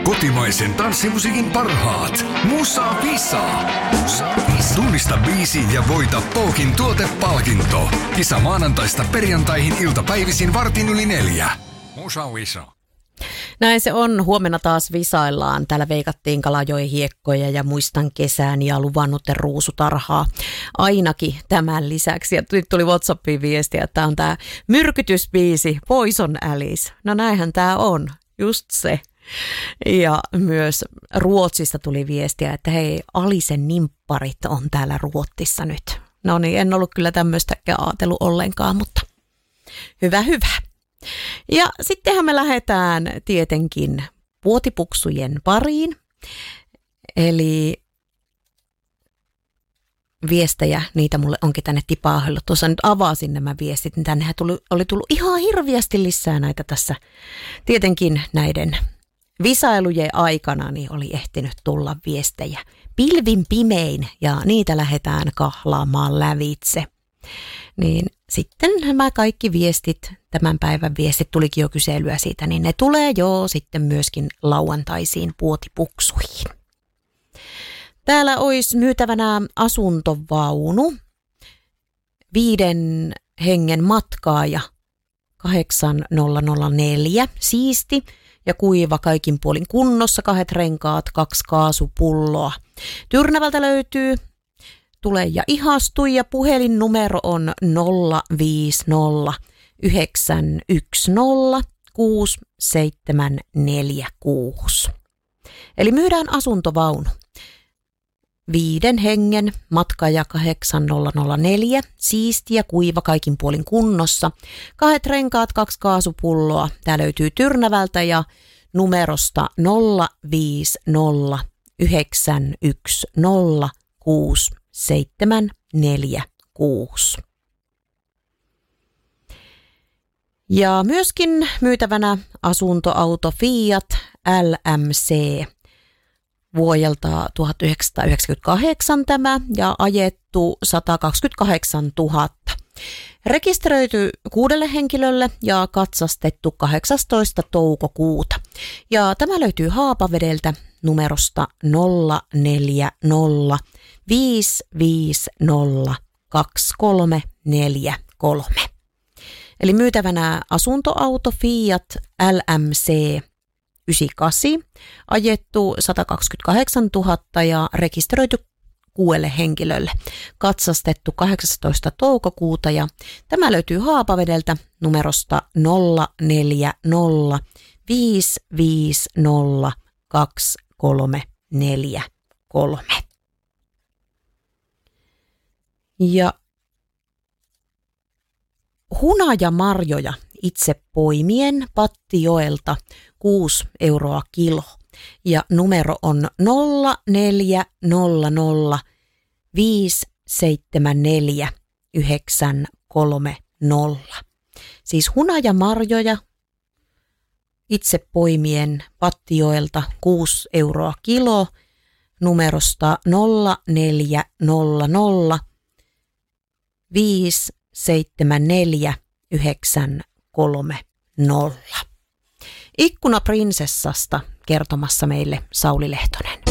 kotimaisen tanssimusiikin parhaat. Musa Visa. Tunnista biisi ja voita Pookin tuotepalkinto. Kisa maanantaista perjantaihin iltapäivisin 3:45. Musa Visa. Näin se on. Huomenna taas visaillaan. Täällä veikattiin Kalajoen hiekkoja ja muistan kesän ja luvannutten ruusutarhaa. Ainakin tämän lisäksi. Ja nyt tuli WhatsAppiin viestiä, että on tämä myrkytysbiisi Poison Alice. No näinhän tämä on. Just se. Ja myös Ruotsista tuli viestiä, että hei, Alisen nimpparit on täällä Ruotsissa nyt. No niin, en ollut kyllä tämmöistäkään ajatellut ollenkaan, mutta hyvä. Ja sittenhän me lähdetään tietenkin puotipuksujen pariin, eli viestejä, niitä mulle onkin tänne tipaahellut. Tuossa nyt avasin nämä viestit, niin tännehän oli tullut ihan hirviästi lisää näitä tässä. Tietenkin näiden visailujen aikana niin oli ehtinyt tulla viestejä pilvin pimein ja niitä lähdetään kahlaamaan lävitse. Niin sitten nämä kaikki viestit, tämän päivän viestit, tulikin jo kyselyä siitä, niin ne tulee jo sitten myöskin lauantaisiin puotipuksuihin. Täällä olisi myytävänä asuntovaunu, 5 hengen matkaaja, 8004, siisti ja kuiva kaikin puolin kunnossa, 2 renkaat, 2 kaasupulloa. Tyrnävältä löytyy. Tule ja ihastu ja puhelinnumero on 050 910 6746. Eli myydään asuntovaunu. 5 hengen matkaaja 8004, siisti ja kuiva kaikin puolin kunnossa. 2 renkaat, 2 kaasupulloa. Tämä löytyy Tyrnävältä ja numerosta 050 910 6746. Ja myöskin myytävänä asuntoauto Fiat LMC vuodelta 1998 tämä ja ajettu 128 000. Rekisteröity 6 henkilölle ja katsastettu 18. toukokuuta. Ja tämä löytyy Haapavedeltä numerosta 040 550 2343. Eli myytävänä asuntoauto Fiat LMC 98, ajettu 128 000 ja rekisteröity 6 henkilölle, katsastettu 18. toukokuuta ja tämä löytyy Haapavedeltä numerosta 040 550 2343. Ja hunajamarjoja itse poimien Pattijoelta 6 euroa kilo. Ja numero on 0400 574 930. Siis hunajamarjoja itse poimien Pattijoelta 6 euroa kilo. Numerosta 0400 574 930. Ikkunaprinsessasta kertomassa meille Sauli Lehtonen.